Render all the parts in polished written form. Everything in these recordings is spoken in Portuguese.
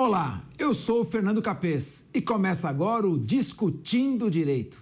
Olá, eu sou o Fernando Capês e começa agora o Discutindo Direito.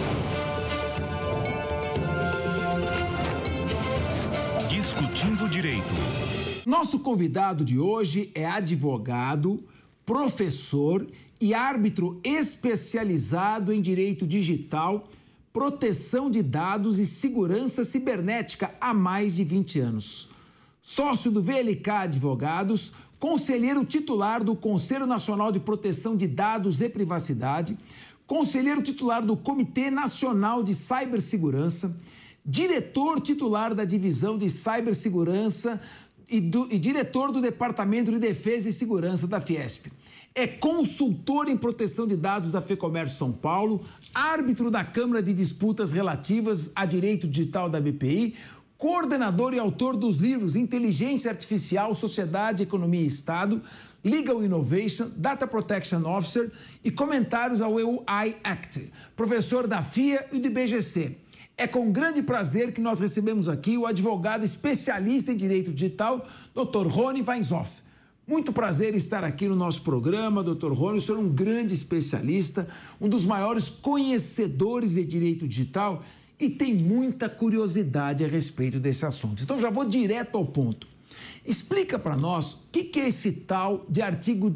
Discutindo Direito. Nosso convidado de hoje é advogado, professor e árbitro especializado em direito digital, proteção de dados e segurança cibernética há mais de 20 anos. Sócio do VLK Advogados, conselheiro titular do Conselho Nacional de Proteção de Dados e Privacidade, conselheiro titular do Comitê Nacional de Cibersegurança, diretor titular da Divisão de Cibersegurança e diretor do Departamento de Defesa e Segurança da Fiesp. É consultor em proteção de dados da FEComércio São Paulo, árbitro da Câmara de Disputas Relativas a Direito Digital da BPI, coordenador e autor dos livros Inteligência Artificial, Sociedade, Economia e Estado, Legal Innovation, Data Protection Officer e comentários ao EU-AI Act, professor da FIA e do IBGC. É com grande prazer que nós recebemos aqui o advogado especialista em direito digital, Dr. Rony Weinzoff. Muito prazer estar aqui no nosso programa, Dr. Rony. O senhor é um grande especialista, um dos maiores conhecedores de direito digital e tem muita curiosidade a respeito desse assunto. Então já vou direto ao ponto. Explica para nós o que é esse tal de artigo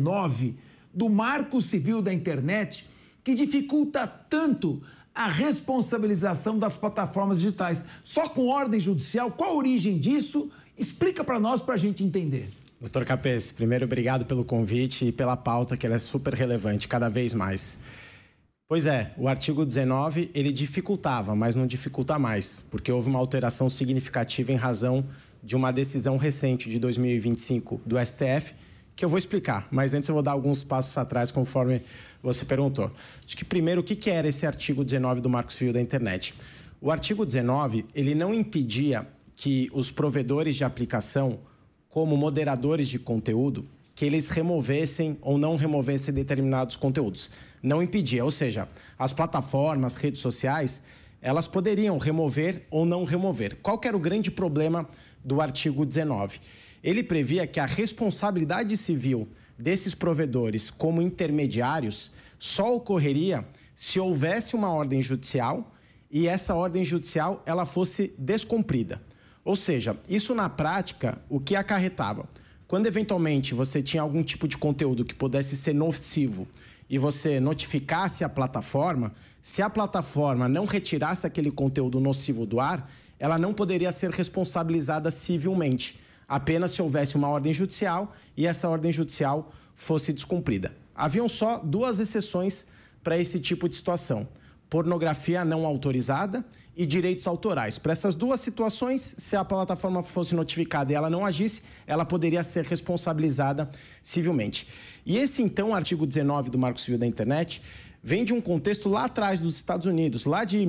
19 do Marco Civil da Internet que dificulta tanto a responsabilização das plataformas digitais. Só com ordem judicial, qual a origem disso? Explica para nós, para a gente entender. Doutor Capês, primeiro obrigado pelo convite e pela pauta, que ela é super relevante, cada vez mais. Pois é, o artigo 19, ele dificultava, mas não dificulta mais, porque houve uma alteração significativa em razão de uma decisão recente de 2025 do STF, que eu vou explicar, mas antes eu vou dar alguns passos atrás, conforme você perguntou. Acho que primeiro, o que era esse artigo 19 do Marco Civil da Internet? O artigo 19, ele não impedia que os provedores de aplicação, como moderadores de conteúdo, que eles removessem ou não removessem determinados conteúdos. Não impedia, ou seja, as plataformas, redes sociais, elas poderiam remover ou não remover. Qual que era o grande problema do artigo 19? Ele previa que a responsabilidade civil desses provedores como intermediários só ocorreria se houvesse uma ordem judicial e essa ordem judicial ela fosse descumprida. Ou seja, isso na prática, o que acarretava? Quando eventualmente você tinha algum tipo de conteúdo que pudesse ser nocivo e você notificasse a plataforma, se a plataforma não retirasse aquele conteúdo nocivo do ar, ela não poderia ser responsabilizada civilmente, apenas se houvesse uma ordem judicial e essa ordem judicial fosse descumprida. Haviam só duas exceções para esse tipo de situação: pornografia não autorizada e direitos autorais. Para essas duas situações, se a plataforma fosse notificada e ela não agisse, ela poderia ser responsabilizada civilmente. E esse, então, artigo 19 do Marco Civil da Internet vem de um contexto lá atrás dos Estados Unidos, lá de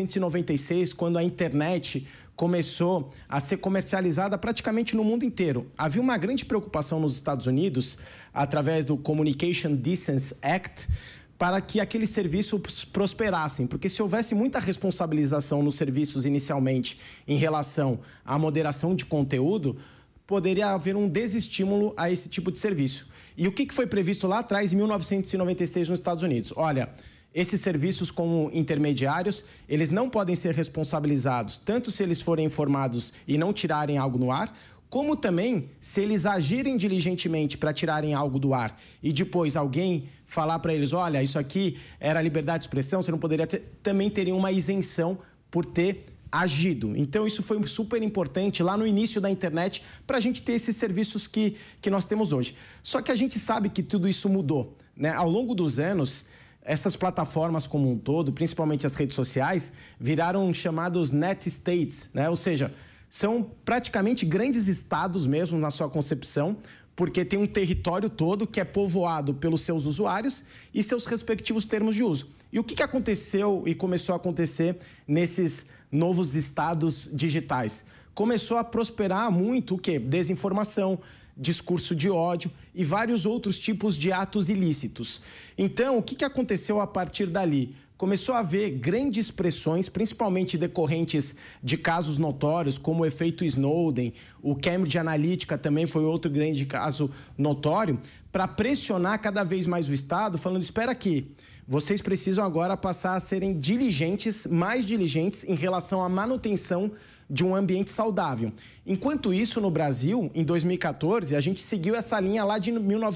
1996, quando a internet começou a ser comercializada praticamente no mundo inteiro. Havia uma grande preocupação nos Estados Unidos, através do Communication Decency Act, para que aqueles serviços prosperassem, porque se houvesse muita responsabilização nos serviços inicialmente em relação à moderação de conteúdo, poderia haver um desestímulo a esse tipo de serviço. E o que foi previsto lá atrás, em 1996, nos Estados Unidos? Olha, esses serviços como intermediários, eles não podem ser responsabilizados, tanto se eles forem informados e não tirarem algo no ar, como também se eles agirem diligentemente para tirarem algo do ar e depois alguém falar para eles, olha, isso aqui era liberdade de expressão, você não poderia ter, também teriam uma isenção por ter agido. Então isso foi super importante lá no início da internet para a gente ter esses serviços que nós temos hoje. Só que a gente sabe que tudo isso mudou, né? Ao longo dos anos, essas plataformas como um todo, principalmente as redes sociais, viraram chamados net states, né? Ou seja, são praticamente grandes estados mesmo na sua concepção, porque tem um território todo que é povoado pelos seus usuários e seus respectivos termos de uso. E o que aconteceu e começou a acontecer nesses novos estados digitais? Começou a prosperar muito o quê? Desinformação, discurso de ódio e vários outros tipos de atos ilícitos. Então, o que aconteceu a partir dali? começou a haver grandes pressões, principalmente decorrentes de casos notórios, como o efeito Snowden, o Cambridge Analytica também foi outro grande caso notório, para pressionar cada vez mais o Estado, falando, espera aqui, vocês precisam agora passar a serem diligentes, mais diligentes em relação à manutenção de um ambiente saudável. Enquanto isso, no Brasil, em 2014, a gente seguiu essa linha lá de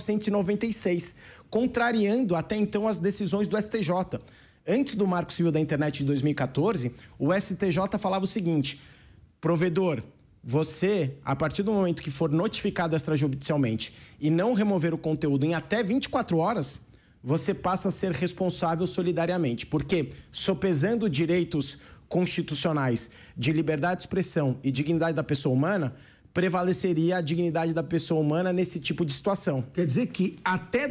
1996, contrariando até então as decisões do STJ. Antes do Marco Civil da Internet de 2014, o STJ falava o seguinte: provedor, você, a partir do momento que for notificado extrajudicialmente e não remover o conteúdo em até 24 horas, você passa a ser responsável solidariamente. Porque, sopesando direitos constitucionais de liberdade de expressão e dignidade da pessoa humana, prevaleceria a dignidade da pessoa humana nesse tipo de situação. Quer dizer que até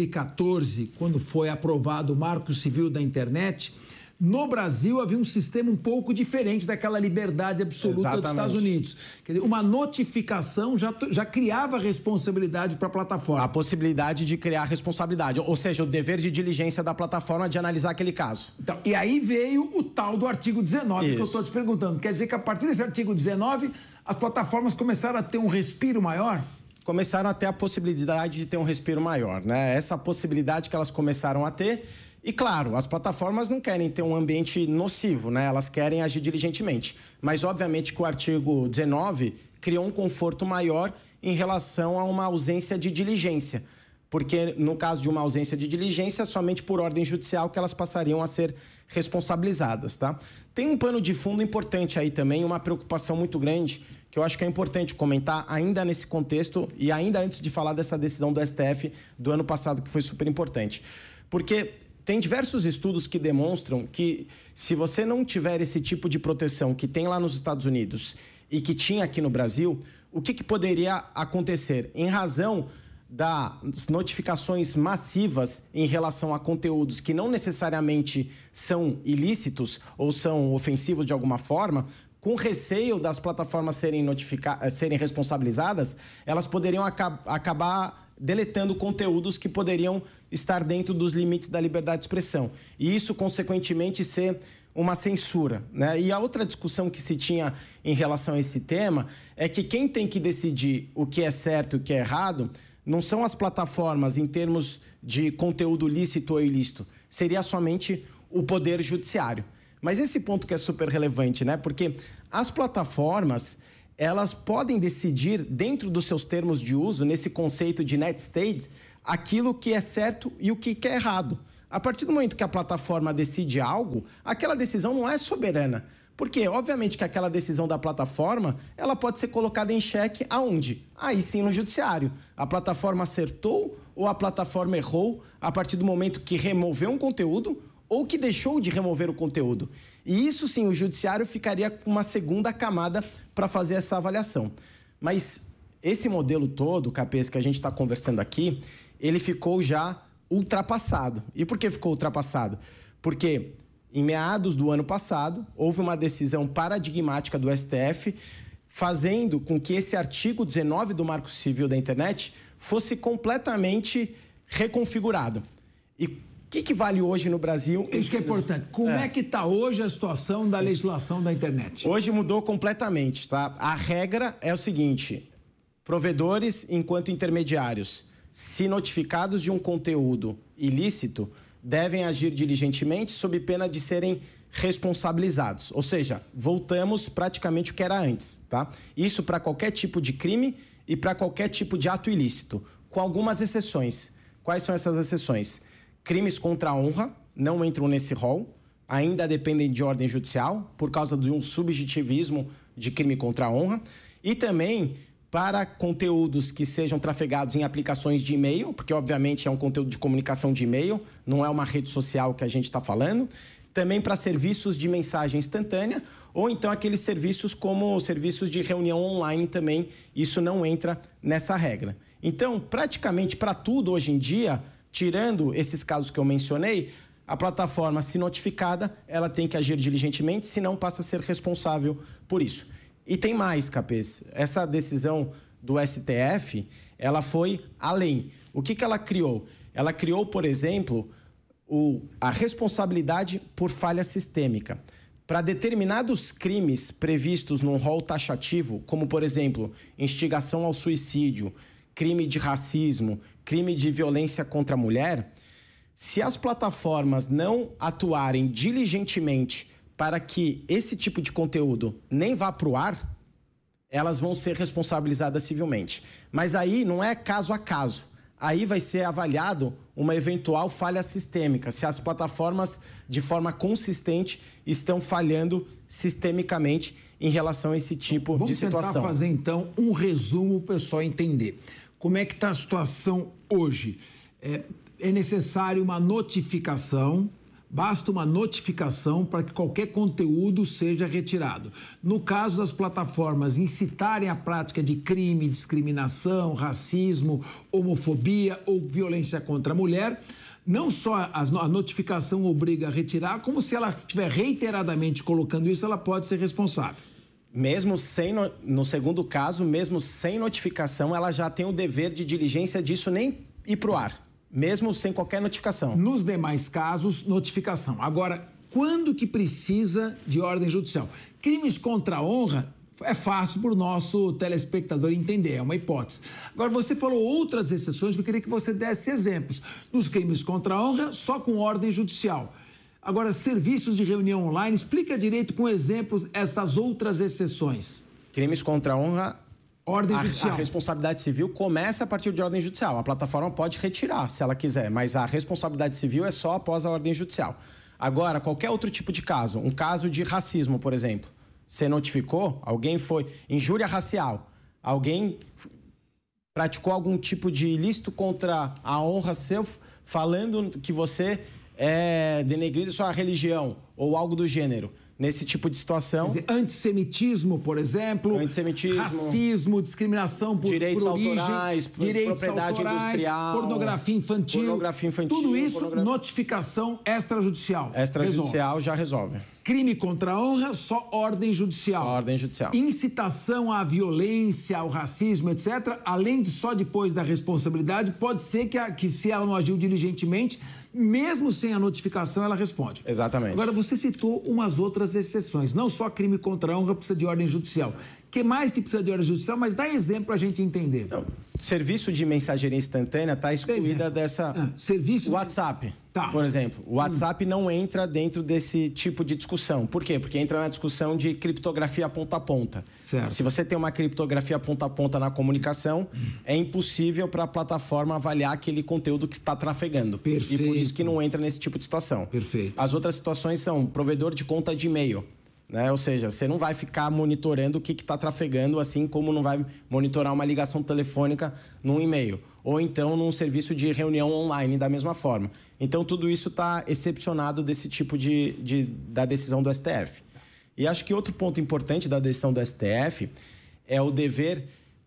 2014, quando foi aprovado o Marco Civil da Internet, no Brasil havia um sistema um pouco diferente daquela liberdade absoluta dos Estados Unidos. Quer dizer, uma notificação já criava responsabilidade para a plataforma. A possibilidade de criar responsabilidade, ou seja, o dever de diligência da plataforma de analisar aquele caso. Então, e aí veio o tal do artigo 19, Isso. que eu estou te perguntando. Quer dizer que a partir desse artigo 19, as plataformas começaram a ter um respiro maior? Começaram a ter a possibilidade de ter um respiro maior, né? Essa possibilidade que elas começaram a ter. E, claro, as plataformas não querem ter um ambiente nocivo, né? Elas querem agir diligentemente. Mas, obviamente, que o artigo 19 criou um conforto maior em relação a uma ausência de diligência. Porque, no caso de uma ausência de diligência, somente por ordem judicial que elas passariam a ser responsabilizadas, tá? Tem um pano de fundo importante aí também, uma preocupação muito grande, que eu acho que é importante comentar ainda nesse contexto e ainda antes de falar dessa decisão do STF do ano passado, que foi super importante. Porque tem diversos estudos que demonstram que se você não tiver esse tipo de proteção que tem lá nos Estados Unidos e que tinha aqui no Brasil, o que poderia acontecer? Em razão das notificações massivas em relação a conteúdos que não necessariamente são ilícitos ou são ofensivos de alguma forma, com receio das plataformas serem responsabilizadas, elas poderiam acabar deletando conteúdos que poderiam estar dentro dos limites da liberdade de expressão. E isso, consequentemente, ser uma censura, né? E a outra discussão que se tinha em relação a esse tema é que quem tem que decidir o que é certo e o que é errado não são as plataformas em termos de conteúdo lícito ou ilícito, seria somente o Poder Judiciário. Mas esse ponto que é super relevante, né? Porque as plataformas, elas podem decidir, dentro dos seus termos de uso, nesse conceito de net state, aquilo que é certo e o que é errado. A partir do momento que a plataforma decide algo, aquela decisão não é soberana. Porque, obviamente, que aquela decisão da plataforma, ela pode ser colocada em xeque aonde? Aí sim, no judiciário. A plataforma acertou ou a plataforma errou a partir do momento que removeu um conteúdo ou que deixou de remover o conteúdo. E isso sim, o judiciário ficaria com uma segunda camada para fazer essa avaliação. Mas esse modelo todo, Capês, que a gente está conversando aqui, ele ficou já ultrapassado. E por que ficou ultrapassado? Porque em meados do ano passado, houve uma decisão paradigmática do STF fazendo com que esse artigo 19 do Marco Civil da Internet fosse completamente reconfigurado. E o que vale hoje no Brasil? Isso que é importante. Como é que está hoje a situação da legislação da internet? Hoje mudou completamente, tá? A regra é o seguinte: provedores, enquanto intermediários, se notificados de um conteúdo ilícito, devem agir diligentemente sob pena de serem responsabilizados. Ou seja, voltamos praticamente o que era antes, tá? Isso para qualquer tipo de crime e para qualquer tipo de ato ilícito, com algumas exceções. Quais são essas exceções? Crimes contra a honra não entram nesse rol, ainda dependem de ordem judicial, por causa de um subjetivismo de crime contra a honra. E também para conteúdos que sejam trafegados em aplicações de e-mail, porque obviamente é um conteúdo de comunicação de e-mail, não é uma rede social que a gente está falando. Também para serviços de mensagem instantânea, ou então aqueles serviços como serviços de reunião online também, isso não entra nessa regra. Então, praticamente para tudo hoje em dia, tirando esses casos que eu mencionei, a plataforma, se notificada, ela tem que agir diligentemente, senão passa a ser responsável por isso. E tem mais, Capês. Essa decisão do STF, ela foi além. O que ela criou? Ela criou, por exemplo, a responsabilidade por falha sistêmica. Para determinados crimes previstos num rol taxativo, como, por exemplo, instigação ao suicídio, crime de racismo, crime de violência contra a mulher, se as plataformas não atuarem diligentemente para que esse tipo de conteúdo nem vá para o ar, elas vão ser responsabilizadas civilmente. Mas aí não é caso a caso. Aí vai ser avaliado uma eventual falha sistêmica, se as plataformas, de forma consistente, estão falhando sistemicamente em relação a esse tipo de situação. Vamos tentar fazer, então, um resumo para o pessoal entender. Como é que está a situação hoje? É necessário uma notificação, basta uma notificação para que qualquer conteúdo seja retirado. No caso das plataformas incitarem a prática de crime, discriminação, racismo, homofobia ou violência contra a mulher, não só a notificação obriga a retirar, como se ela estiver reiteradamente colocando isso, ela pode ser responsável. Mesmo no segundo caso, mesmo sem notificação, ela já tem o dever de diligência disso nem ir para o ar. Mesmo sem qualquer notificação. Nos demais casos, notificação. Agora, quando que precisa de ordem judicial? Crimes contra a honra é fácil para o nosso telespectador entender, é uma hipótese. Agora, você falou outras exceções que eu queria que você desse exemplos. Nos crimes contra a honra, só com ordem judicial. Agora, serviços de reunião online, explica direito com exemplos essas outras exceções. Crimes contra a honra... Ordem judicial. A responsabilidade civil começa a partir de ordem judicial. A plataforma pode retirar, se ela quiser, mas a responsabilidade civil é só após a ordem judicial. Agora, qualquer outro tipo de caso, um caso de racismo, por exemplo, você notificou, alguém foi... Injúria racial, alguém praticou algum tipo de ilícito contra a honra seu, falando que você é denegrido sua religião ou algo do gênero. Nesse tipo de situação... Quer dizer, antissemitismo, por exemplo, racismo, discriminação por direitos origem, autorais, propriedade industrial, pornografia infantil, tudo isso, notificação extrajudicial. Extrajudicial já resolve. Crime contra a honra, só ordem judicial. Ordem judicial. Incitação à violência, ao racismo, etc., além de só depois da responsabilidade, pode ser que se ela não agiu diligentemente, mesmo sem a notificação, ela responde. Exatamente. Agora, você citou umas outras exceções. Não só crime contra a honra precisa de ordem judicial. O que mais que precisa de ordem judicial? Mas dá exemplo para a gente entender. Não, serviço de mensageria instantânea está excluída dessa... Serviço... WhatsApp, tá. Por exemplo. O WhatsApp não entra dentro desse tipo de discussão. Por quê? Porque entra na discussão de criptografia ponta a ponta. Certo. Se você tem uma criptografia ponta a ponta na comunicação, é impossível para a plataforma avaliar aquele conteúdo que está trafegando. Perfeito. E por isso que não entra nesse tipo de situação. Perfeito. As outras situações são provedor de conta de e-mail. Né? Ou seja, você não vai ficar monitorando o que está trafegando, assim como não vai monitorar uma ligação telefônica num e-mail. Ou então num serviço de reunião online da mesma forma. Então, tudo isso está excepcionado desse tipo da decisão do STF. E acho que outro ponto importante da decisão do STF é o dever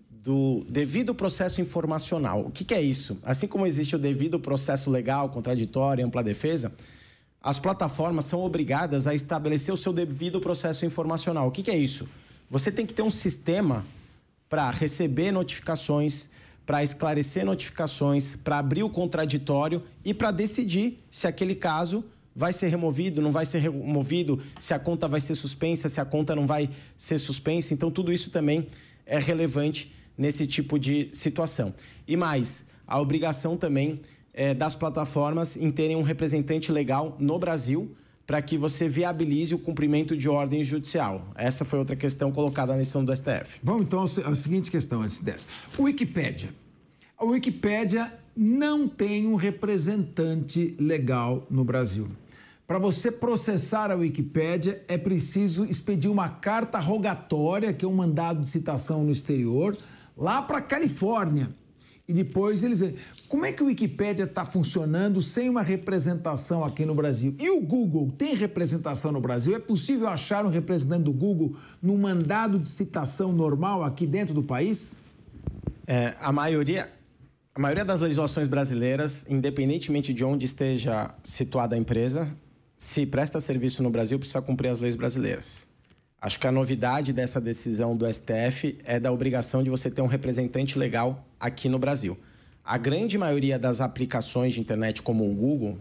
do devido processo informacional. O que é isso? Assim como existe o devido processo legal, contraditório, ampla defesa, as plataformas são obrigadas a estabelecer o seu devido processo informacional. O que é isso? Você tem que ter um sistema para receber notificações, para esclarecer notificações, para abrir o contraditório e para decidir se aquele caso vai ser removido, não vai ser removido, se a conta vai ser suspensa, se a conta não vai ser suspensa. Então, tudo isso também é relevante nesse tipo de situação. E mais, a obrigação também das plataformas em terem um representante legal no Brasil para que você viabilize o cumprimento de ordem judicial. Essa foi outra questão colocada na decisão do STF. Vamos então à seguinte questão antes dessa. Wikipédia. A Wikipédia não tem um representante legal no Brasil. Para você processar a Wikipédia, é preciso expedir uma carta rogatória, que é um mandado de citação no exterior, lá para a Califórnia. E depois eles... Como é que o Wikipédia está funcionando sem uma representação aqui no Brasil? E o Google tem representação no Brasil? É possível achar um representante do Google num mandado de citação normal aqui dentro do país? A maioria das legislações brasileiras, independentemente de onde esteja situada a empresa, se presta serviço no Brasil, precisa cumprir as leis brasileiras. Acho que a novidade dessa decisão do STF é da obrigação de você ter um representante legal aqui no Brasil. A grande maioria das aplicações de internet, como o Google,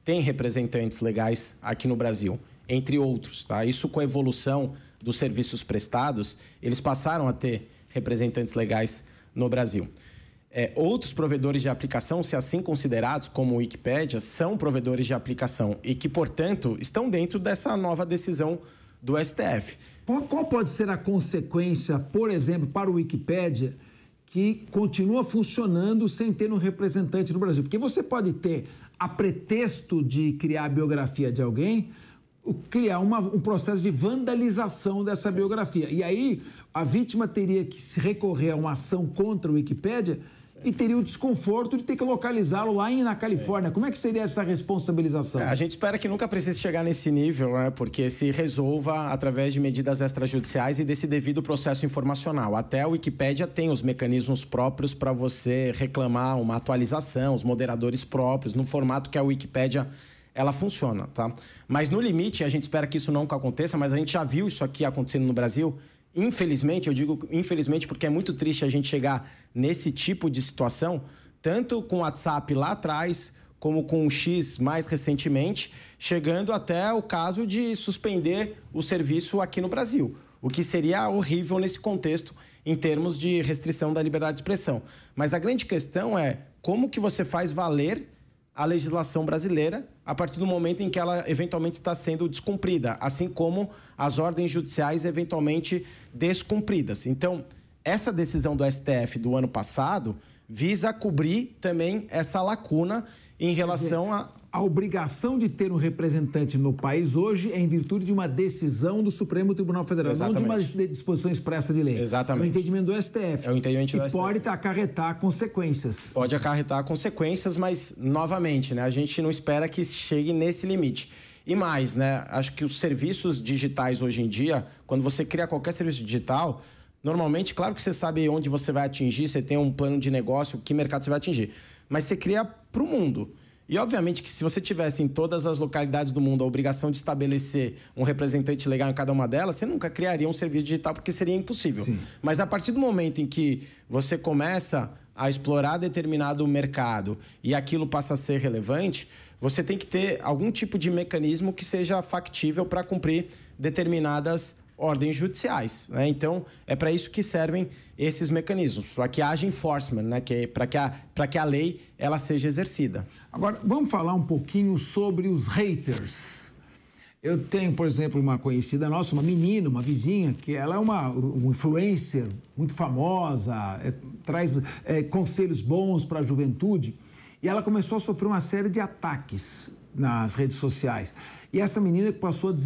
tem representantes legais aqui no Brasil, entre outros, tá? Isso com a evolução dos serviços prestados, eles passaram a ter representantes legais no Brasil. Outros provedores de aplicação, se assim considerados, como o Wikipédia, são provedores de aplicação e que, portanto, estão dentro dessa nova decisão do STF. Qual pode ser a consequência, por exemplo, para o Wikipédia, que continua funcionando sem ter um representante no Brasil? Porque você pode ter, a pretexto de criar a biografia de alguém, criar um processo de vandalização dessa biografia. E aí, a vítima teria que se recorrer a uma ação contra o Wikipédia e teria o desconforto de ter que localizá-lo lá na Califórnia. Como é que seria essa responsabilização? A gente espera que nunca precise chegar nesse nível, né? Porque se resolva através de medidas extrajudiciais e desse devido processo informacional. Até a Wikipédia tem os mecanismos próprios para você reclamar uma atualização, os moderadores próprios, no formato que a Wikipédia ela funciona, tá? Mas no limite, a gente espera que isso nunca aconteça, mas a gente já viu isso aqui acontecendo no Brasil. Infelizmente, eu digo infelizmente porque é muito triste a gente chegar nesse tipo de situação, tanto com o WhatsApp lá atrás, como com o X mais recentemente, chegando até o caso de suspender o serviço aqui no Brasil, o que seria horrível nesse contexto em termos de restrição da liberdade de expressão. Mas a grande questão é como que você faz valer a legislação brasileira a partir do momento em que ela eventualmente está sendo descumprida, assim como as ordens judiciais eventualmente descumpridas. Então, essa decisão do STF do ano passado visa cobrir também essa lacuna em relação A obrigação de ter um representante no país hoje é em virtude de uma decisão do Supremo Tribunal Federal, Exatamente. Não de uma disposição expressa de lei. Exatamente. É o entendimento do STF. É o entendimento do STF. E pode acarretar consequências. Pode acarretar consequências, mas, novamente, né, a gente não espera que chegue nesse limite. E mais, né, acho que os serviços digitais hoje em dia, quando você cria qualquer serviço digital, normalmente, claro que você sabe onde você vai atingir, você tem um plano de negócio, que mercado você vai atingir, mas você cria para o mundo. E, obviamente, que se você tivesse em todas as localidades do mundo a obrigação de estabelecer um representante legal em cada uma delas, você nunca criaria um serviço digital, porque seria impossível. Sim. Mas, a partir do momento em que você começa a explorar determinado mercado e aquilo passa a ser relevante, você tem que ter algum tipo de mecanismo que seja factível para cumprir determinadas ordens judiciais, né? Então, é para isso que servem esses mecanismos, para que haja enforcement, né? Para que a lei ela seja exercida. Agora, vamos falar um pouquinho sobre os haters. Eu tenho, por exemplo, uma conhecida nossa, uma menina, uma vizinha, que ela é uma influencer muito famosa, traz conselhos bons para a juventude, e ela começou a sofrer uma série de ataques nas redes sociais. E essa menina passou a